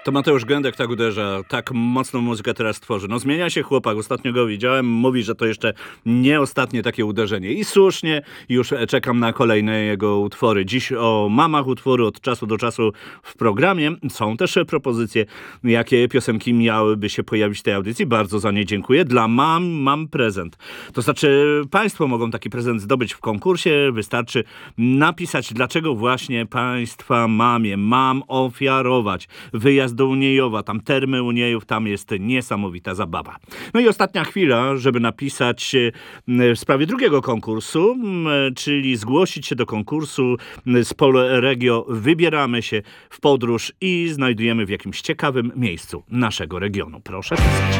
To Mateusz Gędek tak uderza, tak mocną muzykę teraz tworzy. No zmienia się chłopak, ostatnio go widziałem, mówi, że to jeszcze nie ostatnie takie uderzenie. I słusznie, już czekam na kolejne jego utwory. Dziś o mamach utworu od czasu do czasu w programie. Są też propozycje, jakie piosenki miałyby się pojawić w tej audycji. Bardzo za nie dziękuję. Dla mam prezent. To znaczy, państwo mogą taki prezent zdobyć w konkursie. Wystarczy napisać, dlaczego właśnie państwa mamie mam ofiarować wyjazd do Uniejowa, tam termy Uniejów, tam jest niesamowita zabawa. No i ostatnia chwila, żeby napisać w sprawie drugiego konkursu, czyli zgłosić się do konkursu z Polregio. Wybieramy się w podróż i znajdujemy w jakimś ciekawym miejscu naszego regionu. Proszę pisać.